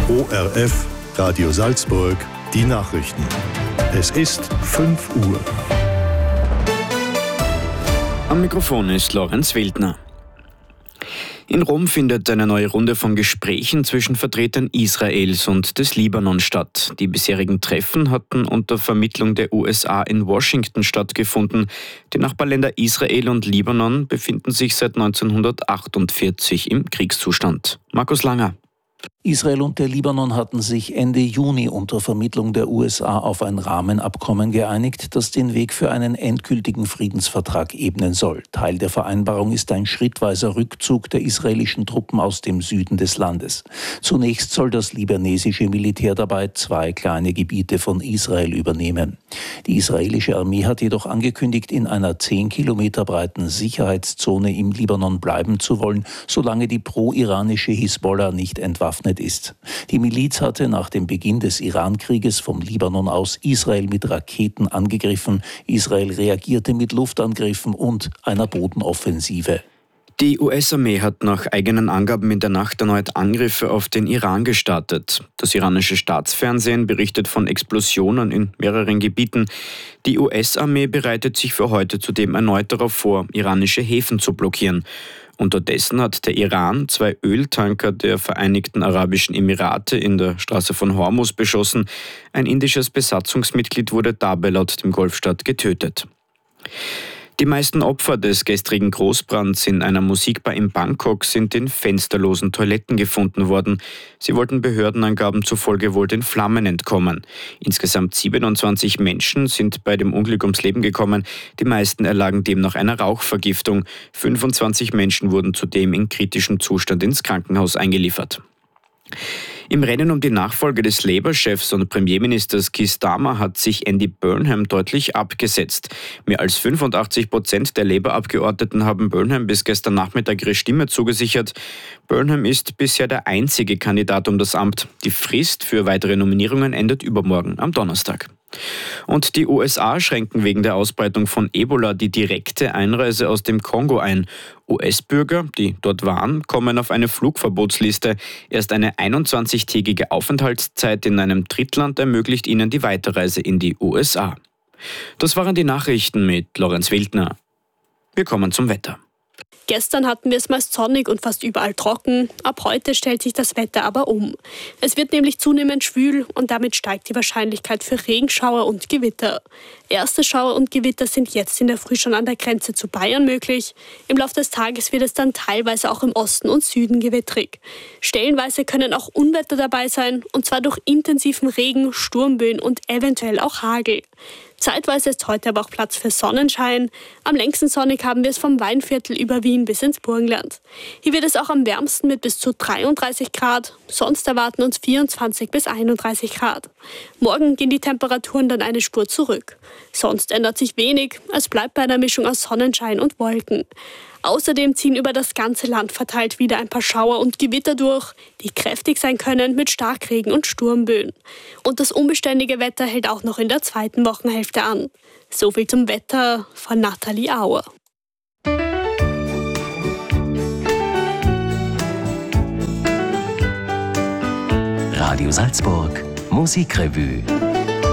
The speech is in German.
ORF Radio Salzburg, die Nachrichten. Es ist 5 Uhr. Am Mikrofon ist Lorenz Wildner. In Rom findet eine neue Runde von Gesprächen zwischen Vertretern Israels und des Libanon statt. Die bisherigen Treffen hatten unter Vermittlung der USA in Washington stattgefunden. Die Nachbarländer Israel und Libanon befinden sich seit 1948 im Kriegszustand. Markus Langer. Israel und der Libanon hatten sich Ende Juni unter Vermittlung der USA auf ein Rahmenabkommen geeinigt, das den Weg für einen endgültigen Friedensvertrag ebnen soll. Teil der Vereinbarung ist ein schrittweiser Rückzug der israelischen Truppen aus dem Süden des Landes. Zunächst soll das libanesische Militär dabei 2 kleine Gebiete von Israel übernehmen. Die israelische Armee hat jedoch angekündigt, in einer 10 Kilometer breiten Sicherheitszone im Libanon bleiben zu wollen, solange die pro-iranische Hisbollah nicht entwaffnet ist. Die Miliz hatte nach dem Beginn des Iran-Krieges vom Libanon aus Israel mit Raketen angegriffen. Israel reagierte mit Luftangriffen und einer Bodenoffensive. Die US-Armee hat nach eigenen Angaben in der Nacht erneut Angriffe auf den Iran gestartet. Das iranische Staatsfernsehen berichtet von Explosionen in mehreren Gebieten. Die US-Armee bereitet sich für heute zudem erneut darauf vor, iranische Häfen zu blockieren. Unterdessen hat der Iran 2 Öltanker der Vereinigten Arabischen Emirate in der Straße von Hormuz beschossen. Ein indisches Besatzungsmitglied wurde dabei laut dem Golfstaat getötet. Die meisten Opfer des gestrigen Großbrands in einer Musikbar in Bangkok sind in fensterlosen Toiletten gefunden worden. Sie wollten Behördenangaben zufolge wohl den Flammen entkommen. Insgesamt 27 Menschen sind bei dem Unglück ums Leben gekommen. Die meisten erlagen demnach einer Rauchvergiftung. 25 Menschen wurden zudem in kritischem Zustand ins Krankenhaus eingeliefert. Im Rennen um die Nachfolge des Labour-Chefs und Premierministers Keir Starmer hat sich Andy Burnham deutlich abgesetzt. Mehr als 85% der Labour-Abgeordneten haben Burnham bis gestern Nachmittag ihre Stimme zugesichert. Burnham ist bisher der einzige Kandidat um das Amt. Die Frist für weitere Nominierungen endet übermorgen am Donnerstag. Und die USA schränken wegen der Ausbreitung von Ebola die direkte Einreise aus dem Kongo ein. US-Bürger, die dort waren, kommen auf eine Flugverbotsliste. Erst eine 21-tägige Aufenthaltszeit in einem Drittland ermöglicht ihnen die Weiterreise in die USA. Das waren die Nachrichten mit Lorenz Wildner. Wir kommen zum Wetter. Gestern hatten wir es meist sonnig und fast überall trocken. Ab heute stellt sich das Wetter aber um. Es wird nämlich zunehmend schwül und damit steigt die Wahrscheinlichkeit für Regenschauer und Gewitter. Erste Schauer und Gewitter sind jetzt in der Früh schon an der Grenze zu Bayern möglich. Im Laufe des Tages wird es dann teilweise auch im Osten und Süden gewittrig. Stellenweise können auch Unwetter dabei sein, und zwar durch intensiven Regen, Sturmböen und eventuell auch Hagel. Zeitweise ist heute aber auch Platz für Sonnenschein. Am längsten sonnig haben wir es vom Weinviertel über Wien bis ins Burgenland. Hier wird es auch am wärmsten mit bis zu 33 Grad. Sonst erwarten uns 24 bis 31 Grad. Morgen gehen die Temperaturen dann eine Spur zurück. Sonst ändert sich wenig. Es bleibt bei einer Mischung aus Sonnenschein und Wolken. Außerdem ziehen über das ganze Land verteilt wieder ein paar Schauer und Gewitter durch, die kräftig sein können mit Starkregen und Sturmböen. Und das unbeständige Wetter hält auch noch in der zweiten Wochenhälfte an. So viel zum Wetter von Nathalie Auer. Radio Salzburg Musikrevue.